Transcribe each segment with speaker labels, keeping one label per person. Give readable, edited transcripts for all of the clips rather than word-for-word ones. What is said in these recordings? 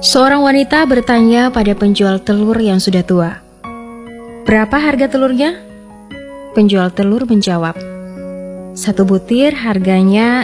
Speaker 1: Seorang wanita bertanya pada penjual telur yang sudah tua, "Berapa harga telurnya?" Penjual telur menjawab, "1 butir harganya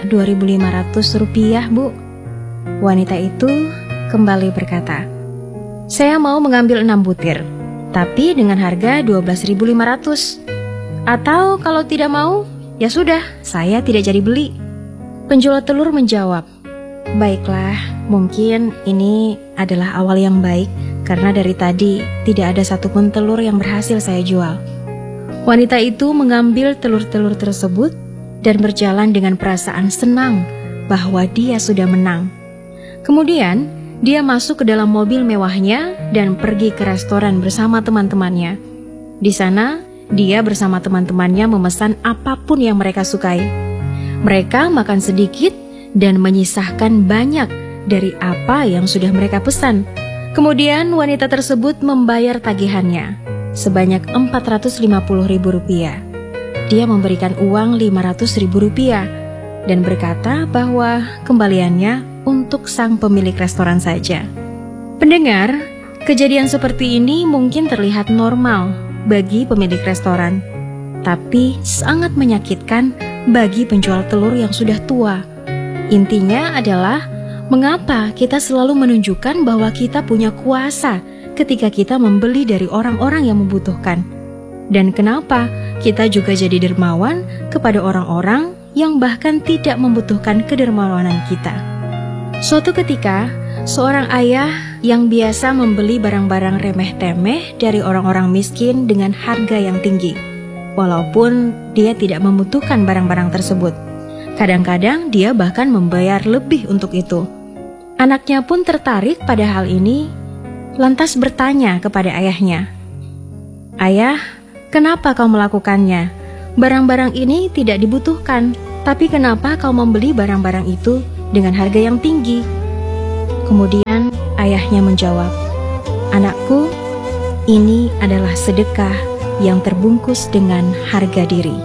Speaker 1: Rp2.500, Bu." Wanita itu kembali berkata, "Saya mau mengambil 6 butir, tapi dengan harga Rp12.500. Atau kalau tidak mau, ya sudah, saya tidak jadi beli." Penjual telur menjawab, "Baiklah, mungkin ini adalah awal yang baik karena dari tadi tidak ada satupun telur yang berhasil saya jual." Wanita itu mengambil telur-telur tersebut dan berjalan dengan perasaan senang bahwa dia sudah menang. Kemudian dia masuk ke dalam mobil mewahnya dan pergi ke restoran bersama teman-temannya. Di sana dia bersama teman-temannya memesan apapun yang mereka sukai. Mereka makan sedikit dan menyisahkan banyak dari apa yang sudah mereka pesan. Kemudian wanita tersebut membayar tagihannya sebanyak Rp450.000. Dia memberikan uang Rp500.000 dan berkata bahwa kembaliannya untuk sang pemilik restoran saja. Pendengar, kejadian seperti ini mungkin terlihat normal bagi pemilik restoran, tapi sangat menyakitkan bagi penjual telur yang sudah tua. Intinya adalah mengapa kita selalu menunjukkan bahwa kita punya kuasa ketika kita membeli dari orang-orang yang membutuhkan. Dan kenapa kita juga jadi dermawan kepada orang-orang yang bahkan tidak membutuhkan kedermawanan kita. Suatu ketika, seorang ayah yang biasa membeli barang-barang remeh-temeh dari orang-orang miskin dengan harga yang tinggi, walaupun dia tidak membutuhkan barang-barang tersebut. Kadang-kadang dia bahkan membayar lebih untuk itu. Anaknya pun tertarik pada hal ini, lantas bertanya kepada ayahnya, "Ayah, kenapa kau melakukannya? Barang-barang ini tidak dibutuhkan, tapi kenapa kau membeli barang-barang itu dengan harga yang tinggi?" Kemudian ayahnya menjawab, "Anakku, ini adalah sedekah yang terbungkus dengan harga diri."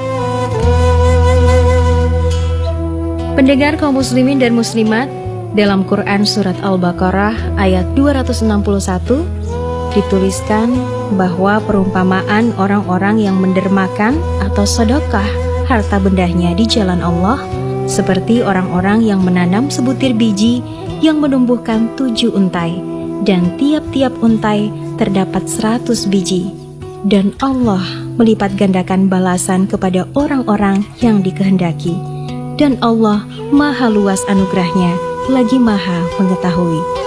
Speaker 1: Pendengar kaum muslimin dan muslimat, dalam Quran Surat Al-Baqarah ayat 261 dituliskan bahwa perumpamaan orang-orang yang mendermakan atau sedekah harta bendahnya di jalan Allah seperti orang-orang yang menanam sebutir biji yang menumbuhkan 7 untai, dan tiap-tiap untai terdapat 100 biji, dan Allah melipat gandakan balasan kepada orang-orang yang dikehendaki, dan Allah maha luas anugerahnya lagi maha mengetahui.